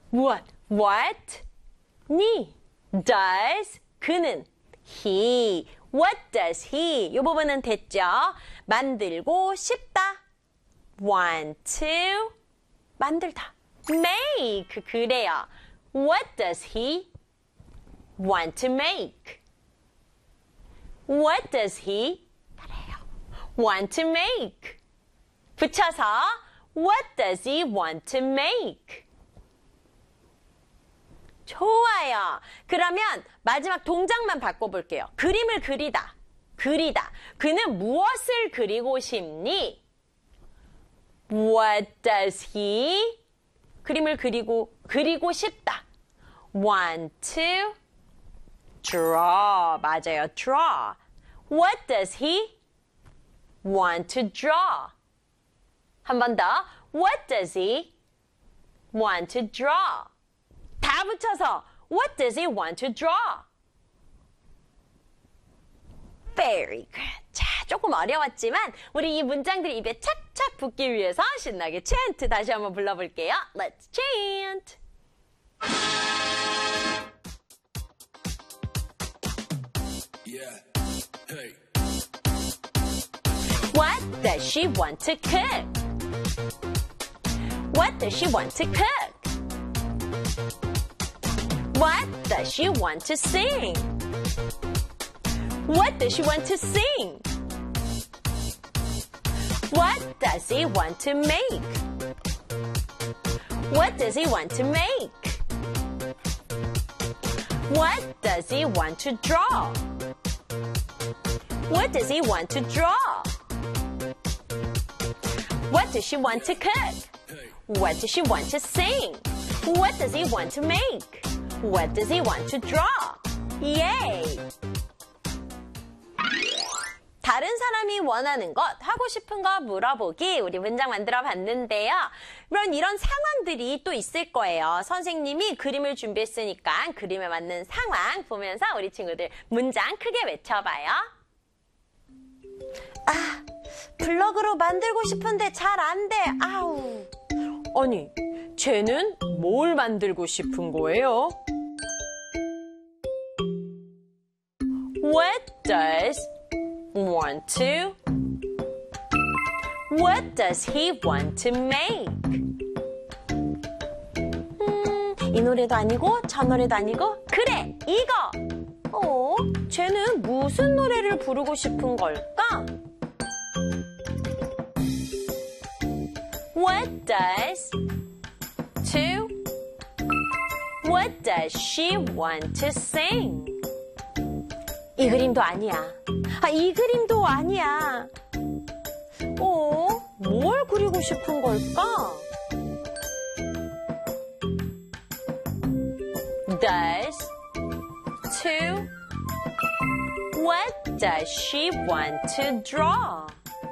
What? What? 니. Does. 그는. He. What does he? 이 부분은 됐죠? 만들고 싶다. Want to. 만들다. Make. 그래요. What does he want to make? What does he want to make? 붙여서 What does he want to make? 좋아요. 그러면 마지막 동작만 바꿔볼게요. 그림을 그리다. 그리다. 그는 무엇을 그리고 싶니? What does he? 그림을 그리고 싶다. Want to draw. 맞아요. draw. What does he want to draw? 한 번 더. What does he want to draw? 다 붙여서 What does he want to draw? Very good. 자, 조금 어려웠지만 우리 이 문장들이 입에 착착 붙기 위해서 신나게 chant 다시 한번 불러볼게요. Let's chant. Yeah. Hey. What does she want to cook? What does she want to cook? What does she want to sing? What does she want to sing? What does he want to make? What does he want to make? What does he want to draw? What does he want to draw? What does she want to cook? What does she want to sing? What does he want to make? What does he want to draw? Yay! 다른 사람이 원하는 것, 하고 싶은 거 물어보기 우리 문장 만들어 봤는데요. 그럼 이런 상황들이 또 있을 거예요. 선생님이 그림을 준비했으니까 그림에 맞는 상황 보면서 우리 친구들 문장 크게 외쳐봐요. 아, 블럭으로 만들고 싶은데 잘 안 돼. 아우. 아니, 쟤는 뭘 만들고 싶은 거예요? What does want to? What does he want to make? 이 노래도 아니고 저 노래도 아니고 그래 이거! 쟤는 무슨 노래를 부르고 싶은 걸까? What does to? What does she want to sing? 이 그림도 아니야. 이 그림도 아니야. 뭘 그리고 싶은 걸까? Does to? What does she want to draw?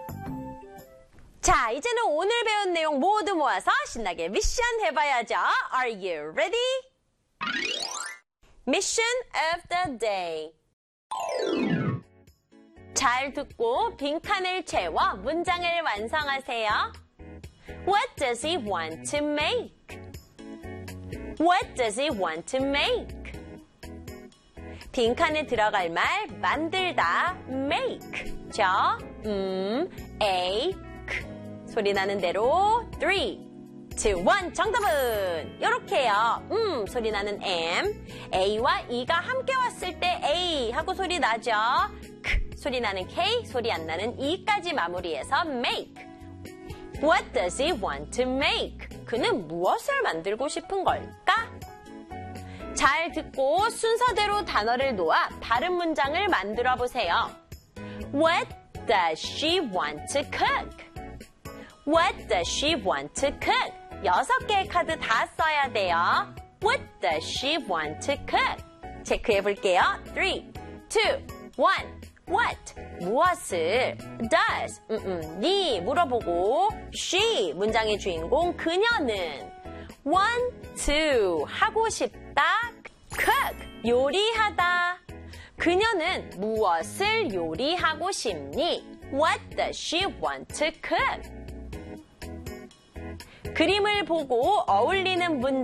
자, 이제는 오늘 배운 내용 모두 모아서 신나게 미션 해봐야죠. Are you ready? Mission of the day. 잘 듣고 빈칸을 채워 문장을 완성하세요. What does he want to make? What does he want to make? 빈칸에 들어갈 말 만들다 make 죠? ache 소리 나는 대로 3, 2, 1 정답은 이렇게요. 소리 나는 M A와 E가 함께 왔을 때 A 하고 소리 나죠. 소리 나는 K 소리 안 나는 E까지 마무리해서 make. What does he want to make? 그는 무엇을 만들고 싶은 걸까? 잘 듣고 순서대로 단어를 놓아 다른 문장을 만들어 보세요. What does she want to cook? What does she want to cook? 6개의 카드 다 써야 돼요. What does she want to cook? 체크해 볼게요. 3, 2, 1. What? 무엇을? Does? 니 물어보고 she 문장의 주인공 그녀는 want to 하고 싶다. cook 요리하다. 그녀는 무엇을 요리하고 싶니? What does she want to cook? 그림을 보고 어울리는 문장